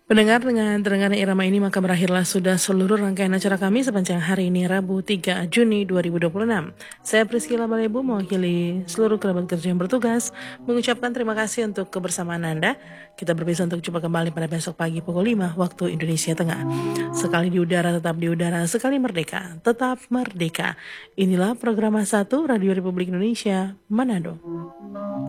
Pendengar, dengan terdengarnya irama ini maka berakhirlah sudah seluruh rangkaian acara kami sepanjang hari ini Rabu 3 Juni 2026. Saya Priscila Balebu mewakili seluruh kerabat kerja yang bertugas mengucapkan terima kasih untuk kebersamaan Anda. Kita berpisah untuk jumpa kembali pada besok pagi pukul 5 waktu Indonesia Tengah. Sekali di udara tetap di udara, sekali merdeka tetap merdeka. Inilah program 1 Radio Republik Indonesia Manado.